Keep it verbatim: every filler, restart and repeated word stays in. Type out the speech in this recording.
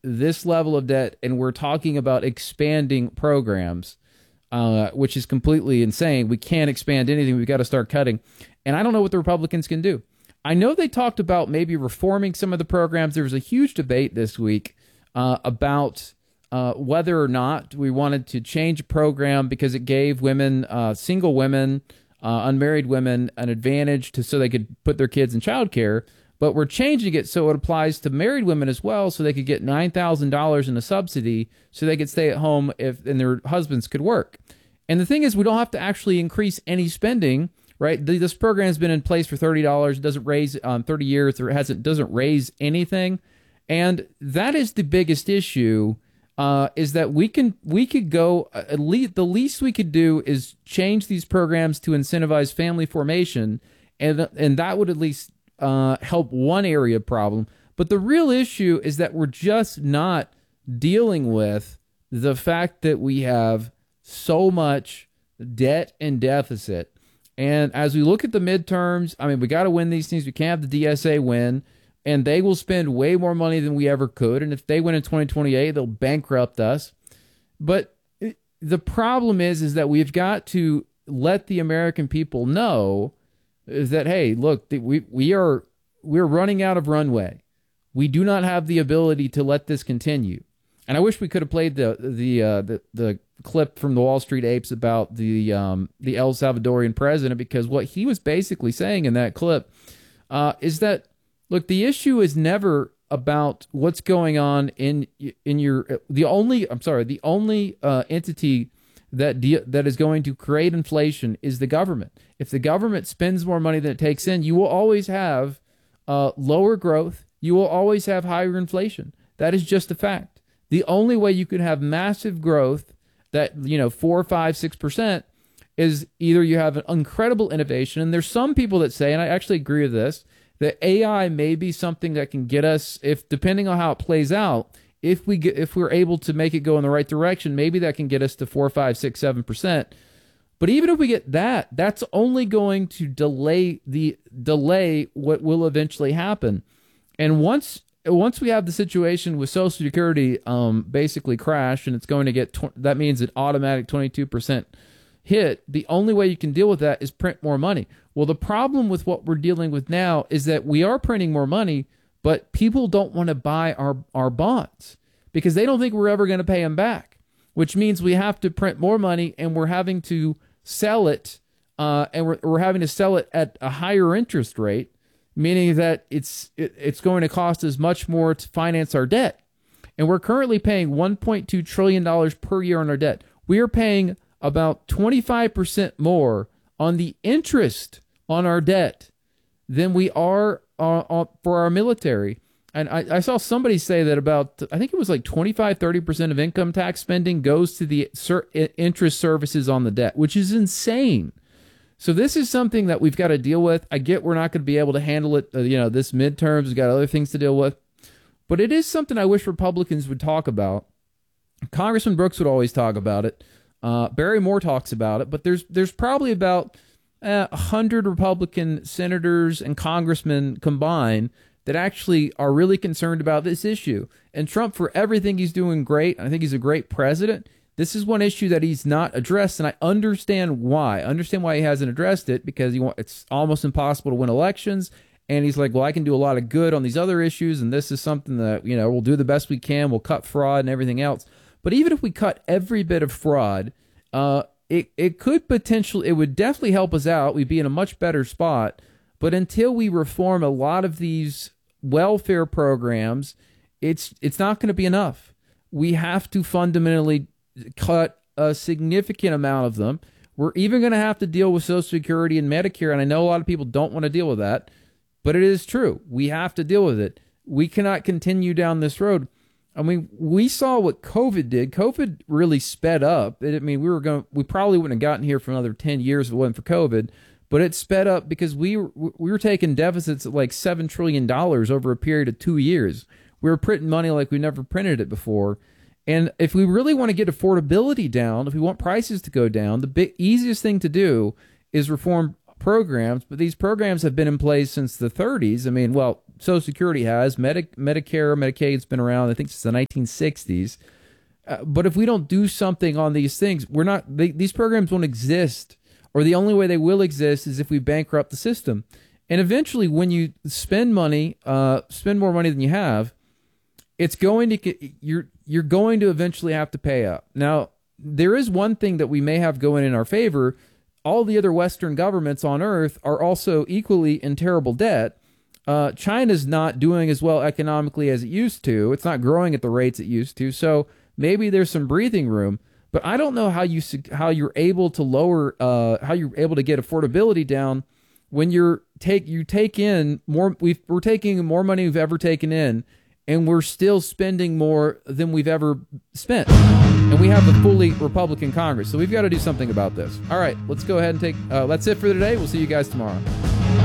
this level of debt and we're talking about expanding programs, uh, which is completely insane. We can't expand anything. We've got to start cutting. And I don't know what the Republicans can do. I know they talked about maybe reforming some of the programs. There was a huge debate this week uh, about uh, whether or not we wanted to change a program because it gave women, uh, single women, uh, unmarried women, an advantage to so they could put their kids in childcare. But we're changing it so it applies to married women as well, so they could get nine thousand dollars in a subsidy so they could stay at home if and their husbands could work. And the thing is, we don't have to actually increase any spending, right? This program has been in place for thirty dollars. It doesn't raise um, thirty years, or it hasn't doesn't raise anything. And that is the biggest issue, uh, is that we can we could go at least the least we could do is change these programs to incentivize family formation, and and that would at least Uh, help one area problem. But the real issue is that we're just not dealing with the fact that we have so much debt and deficit. And as we look at the midterms, I mean, we got to win these things. We can't have the D S A win, and they will spend way more money than we ever could. And if they win in twenty twenty-eight, they'll bankrupt us. But the problem is, is that we've got to let the American people know is that, hey, look, we we are we're running out of runway. We do not have the ability to let this continue. And I wish we could have played the the uh, the, the clip from the Wall Street Apes about the um, the El Salvadorian president, because what he was basically saying in that clip uh, is that, look, the issue is never about what's going on in in your the only I'm sorry the only uh, entity that de- that is going to create inflation is the government. If the government spends more money than it takes in, you will always have uh, lower growth. You will always have higher inflation. That is just a fact. The only way you can have massive growth, that, you know, four, five, six percent, is either you have an incredible innovation, and there's some people that say, and I actually agree with this, that A I may be something that can get us, if depending on how it plays out, if we get, if we're able to make it go in the right direction, maybe that can get us to four, five, six, seven percent. But even if we get that, that's only going to delay the delay what will eventually happen. And once once we have the situation with Social Security um, basically crash, and it's going to get tw- that means an automatic twenty-two percent hit. The only way you can deal with that is print more money. Well, the problem with what we're dealing with now is that we are printing more money, but people don't want to buy our, our bonds because they don't think we're ever going to pay them back, which means we have to print more money, and we're having to sell it, uh, and we're, we're having to sell it at a higher interest rate, meaning that it's it, it's going to cost us much more to finance our debt. And we're currently paying one point two trillion dollars per year on our debt. We are paying about twenty-five percent more on the interest on our debt than we are uh, uh, for our military. And I, I saw somebody say that about, I think it was like twenty-five, thirty percent of income tax spending goes to the ser- interest services on the debt, which is insane. So this is something that we've got to deal with. I get we're not going to be able to handle it, uh, you know, this midterms. We've got other things to deal with. But it is something I wish Republicans would talk about. Congressman Brooks would always talk about it. Uh, Barry Moore talks about it. But there's there's probably about uh, one hundred Republican senators and congressmen combined that actually are really concerned about this issue. And Trump, for everything he's doing great, I think he's a great president, this is one issue that he's not addressed, and I understand why. I understand why he hasn't addressed it, because he want, it's almost impossible to win elections, and he's like, well, I can do a lot of good on these other issues, and this is something that, you know, we'll do the best we can, we'll cut fraud and everything else. But even if we cut every bit of fraud, uh, it, it could potentially, it would definitely help us out. We'd be in a much better spot. But until we reform a lot of these welfare programs, it's it's not going to be enough. We have to fundamentally cut a significant amount of them. We're even going to have to deal with Social Security and Medicare, and I know a lot of people don't want to deal with that, but it is true. We have to deal with it. We cannot continue down this road. I mean, we saw what COVID did. COVID really sped up. I mean, we were going, we probably wouldn't have gotten here for another ten years if it wasn't for COVID, but it sped up because we were, we were taking deficits at like seven trillion dollars over a period of two years. We were printing money like we never printed it before. And if we really want to get affordability down, if we want prices to go down, the big, easiest thing to do is reform programs. But these programs have been in place since the thirties. I mean, well, Social Security has. Medi- Medicare, Medicaid's been around, I think, since the nineteen sixties. Uh, but if we don't do something on these things, we're not. They, these programs won't exist, or the only way they will exist is if we bankrupt the system. And eventually, when you spend money, uh, spend more money than you have, it's going to you're you're going to eventually have to pay up. Now, there is one thing that we may have going in our favor. All the other Western governments on Earth are also equally in terrible debt. Uh, China's not doing as well economically as it used to. It's not growing at the rates it used to. So maybe there's some breathing room. But I don't know how you how you're able to lower uh, how you're able to get affordability down when you're take you take in more. We've, we're taking more money we've ever taken in, and we're still spending more than we've ever spent. And we have a fully Republican Congress, so we've got to do something about this. All right, let's go ahead and take. Uh, that's it for today. We'll see you guys tomorrow.